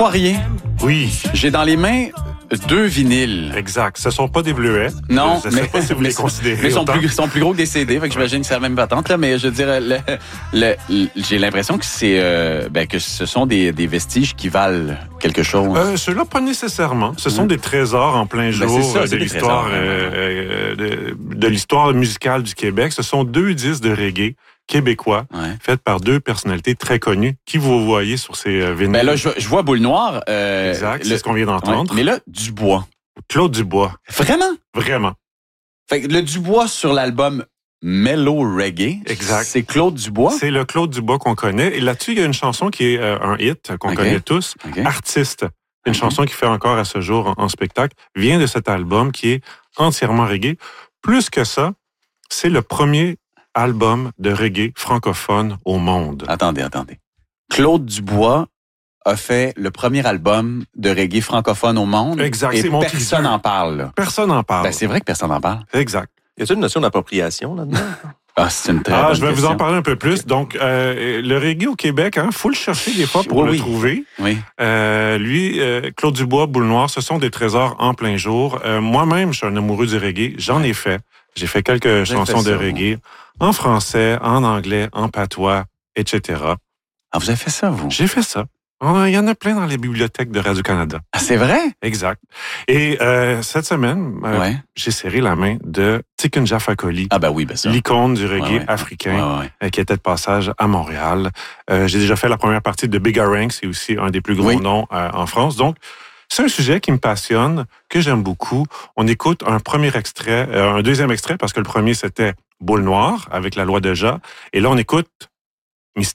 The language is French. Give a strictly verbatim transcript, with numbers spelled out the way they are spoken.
Poirier. Oui. J'ai dans les mains deux vinyles. Exact. Ce sont pas des bleuets. Non, je ne sais mais, pas si vous mais, les considérez. mais ils sont autant. plus, sont plus gros que des C D, fait que j'imagine que c'est la même patente, là, mais je dirais, le, le, le, j'ai l'impression que c'est, euh, ben, que ce sont des, des vestiges qui valent quelque chose. Euh, Ceux-là, pas nécessairement. Ce sont mmh. des trésors en plein jour ben, ça, de l'histoire, trésors, euh, de, de l'histoire musicale du Québec. Ce sont deux disques de reggae québécois, ouais. faits par deux personnalités très connues. Qui vous voyez sur ces euh, vinyles? Ben là, je, je vois Boule Noire. Euh, exact, le, c'est ce qu'on vient d'entendre. Ouais, mais là, Dubois. Claude Dubois. Vraiment? Vraiment. Fait que le Dubois sur l'album Mellow Reggae. Exact. C'est Claude Dubois? C'est le Claude Dubois qu'on connaît. Et là-dessus, il y a une chanson qui est euh, un hit, qu'on okay. connaît tous. Okay. Artiste. Une okay. chanson qui fait encore à ce jour en, en spectacle. Vient de cet album qui est entièrement reggae. Plus que ça, c'est le premier album de reggae francophone au monde. Attendez, attendez. Claude Dubois a fait le premier album de reggae francophone au monde. Exact. Et c'est mon personne n'en parle. Là. Personne n'en parle. Ben, c'est vrai que personne n'en parle. Exact. Y a-t-il une notion d'appropriation là-dedans? Ah, c'est une très ah, bonne je vais question. vous en parler un peu plus. Donc, euh, le reggae au Québec, hein, faut le chercher des fois pour oui, le oui. trouver. Oui. Euh, lui, euh, Claude Dubois, Boule Noire, ce sont des trésors en plein jour. Euh, moi-même, je suis un amoureux du reggae. J'en ai fait. J'ai fait quelques J'ai chansons fait ça, de reggae moi. En français, en anglais, en patois, et cetera. Ah, vous avez fait ça, vous? J'ai fait ça. Il y en a plein dans les bibliothèques de Radio-Canada. Ah, c'est vrai? Exact. Et euh, cette semaine, euh, ouais. j'ai serré la main de Tiken Jah Fakoly. Ah ben oui, ben ça. L'icône du reggae ouais, ouais. africain ouais, ouais. Euh, qui était de passage à Montréal. Euh, j'ai déjà fait la première partie de Big Ranks, c'est aussi un des plus gros oui. noms euh, en France. Donc, c'est un sujet qui me passionne, que j'aime beaucoup. On écoute un premier extrait, euh, un deuxième extrait, parce que le premier, c'était Boule Noire, avec la loi de Jah. Et là, on écoute